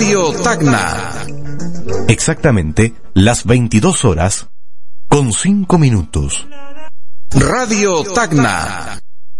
Radio Tacna. Exactamente las 22 horas con 5 minutos. Radio Tacna.